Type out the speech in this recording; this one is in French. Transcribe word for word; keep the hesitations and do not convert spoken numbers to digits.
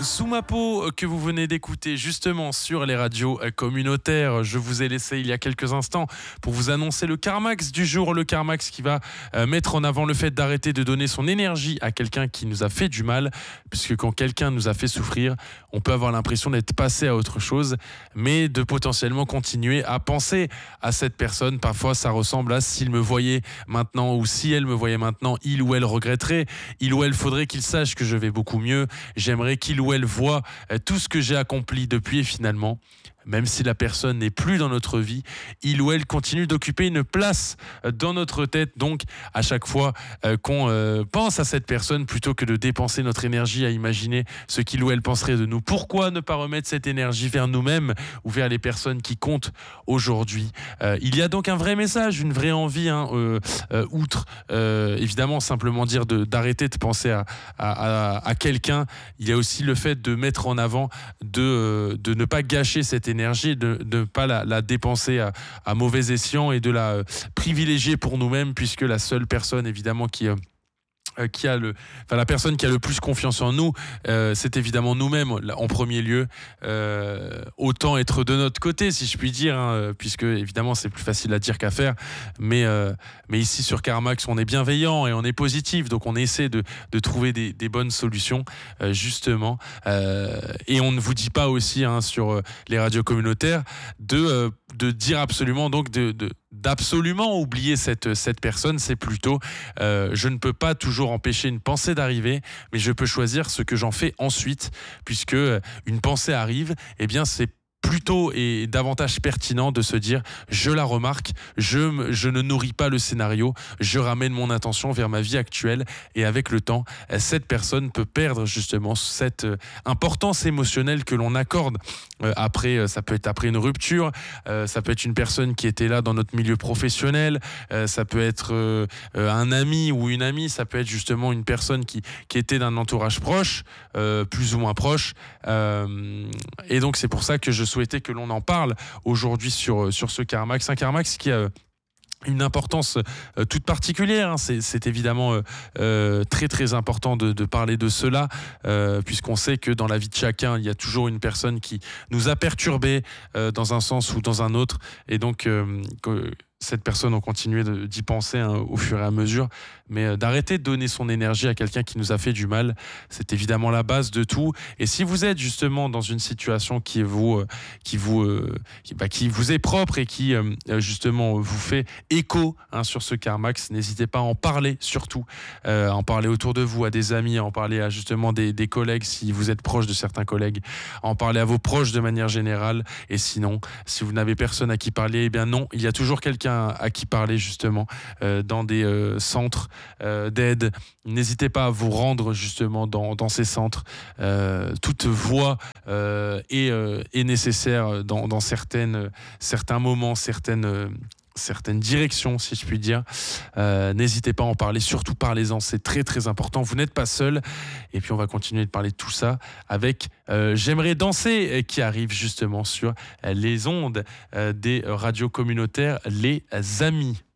Sous ma peau que vous venez d'écouter justement sur les radios communautaires. Je vous ai laissé il y a quelques instants pour vous annoncer le Carmax du jour. Le Carmax qui va mettre en avant le fait d'arrêter de donner son énergie à quelqu'un qui nous a fait du mal. Puisque quand quelqu'un nous a fait souffrir, on peut avoir l'impression d'être passé à autre chose, mais de potentiellement continuer à penser à cette personne. Parfois ça ressemble à s'il me voyait maintenant ou si elle me voyait maintenant, il ou elle regretterait. Il ou elle faudrait qu'il sache que je vais beaucoup mieux. J'aimerais qu'il ou elle voit tout ce que j'ai accompli depuis et finalement, même si la personne n'est plus dans notre vie, il ou elle continue d'occuper une place dans notre tête. Donc, à chaque fois euh, qu'on euh, pense à cette personne, plutôt que de dépenser notre énergie à imaginer ce qu'il ou elle penserait de nous, pourquoi ne pas remettre cette énergie vers nous-mêmes ou vers les personnes qui comptent aujourd'hui? euh, Il y a donc un vrai message, une vraie envie, hein, euh, euh, outre euh, évidemment simplement dire de, d'arrêter de penser à, à, à, à quelqu'un. Il y a aussi le fait de mettre en avant, de, euh, de ne pas gâcher cette énergie énergie, de ne pas la, la dépenser à, à mauvais escient et de la euh, privilégier pour nous-mêmes, puisque la seule personne évidemment qui euh, qui a le, enfin la personne qui a le plus confiance en nous, euh, c'est évidemment nous-mêmes en premier lieu. Euh, autant être de notre côté, si je puis dire, hein, puisque évidemment c'est plus facile à dire qu'à faire. Mais euh, mais ici sur Carmax, on est bienveillant et on est positif, donc on essaie de de trouver des, des bonnes solutions euh, justement. Euh, et on ne vous dit pas aussi, hein, sur les radios communautaires de euh, de dire absolument donc de, de d'absolument oublier cette, cette personne. C'est plutôt euh, je ne peux pas toujours empêcher une pensée d'arriver, mais je peux choisir ce que j'en fais ensuite, puisque une pensée arrive, eh bien c'est plutôt et davantage pertinent de se dire je la remarque, je, je ne nourris pas le scénario, je ramène mon attention vers ma vie actuelle, et avec le temps, cette personne peut perdre justement cette importance émotionnelle que l'on accorde après. Ça peut être après une rupture, ça peut être une personne qui était là dans notre milieu professionnel, ça peut être un ami ou une amie, ça peut être justement une personne qui, qui était d'un entourage proche, plus ou moins proche, et donc c'est pour ça que je souhaitais que l'on en parle aujourd'hui sur, sur ce Carmax. Un Carmax qui a une importance euh, toute particulière, hein. c'est, c'est évidemment euh, euh, très très important de, de parler de cela, euh, puisqu'on sait que dans la vie de chacun, il y a toujours une personne qui nous a perturbés euh, dans un sens ou dans un autre, et donc euh, que, cette personne, on continuait de, d'y penser, hein, au fur et à mesure, mais euh, d'arrêter de donner son énergie à quelqu'un qui nous a fait du mal, c'est évidemment la base de tout. Et si vous êtes justement dans une situation qui vous, euh, qui vous, euh, qui, bah, qui vous est propre et qui euh, justement vous fait écho, hein, sur ce Carmax, n'hésitez pas à en parler, surtout euh, à en parler autour de vous, à des amis, à en parler à justement des, des collègues si vous êtes proche de certains collègues, à en parler à vos proches de manière générale. Et sinon, si vous n'avez personne à qui parler, eh bien non, il y a toujours quelqu'un à qui parler justement euh, dans des euh, centres euh, d'aide. N'hésitez pas à vous rendre justement dans, dans ces centres. Euh, toute voix euh, est, euh, est nécessaire dans, dans certaines, certains moments, certaines... Euh, certaines directions, si je puis dire. Euh, n'hésitez pas à en parler, surtout parlez-en, c'est très très important, vous n'êtes pas seul. Et puis on va continuer de parler de tout ça avec euh, J'aimerais danser, qui arrive justement sur les ondes euh, des radios communautaires, les amis.